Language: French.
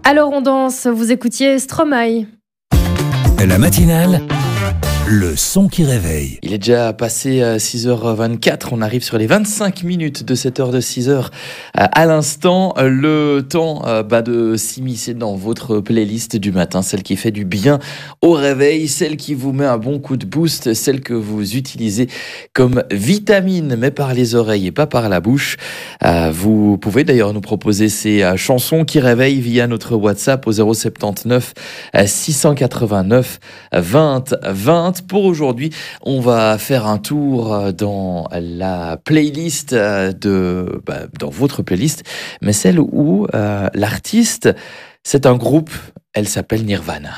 Alors on danse, vous écoutiez Stromae. La matinale, le son qui réveille. Il est déjà passé 6h24, on arrive sur les 25 minutes de cette heure de 6h à l'instant. Le temps de s'immiscer dans votre playlist du matin, celle qui fait du bien au réveil, celle qui vous met un bon coup de boost, celle que vous utilisez comme vitamine, mais par les oreilles et pas par la bouche. Vous pouvez d'ailleurs nous proposer ces chansons qui réveillent via notre WhatsApp au 079 689 20 20. Pour aujourd'hui, on va faire un tour dans la playlist dans votre playlist, mais celle où l'artiste, c'est un groupe, elle s'appelle Nirvana.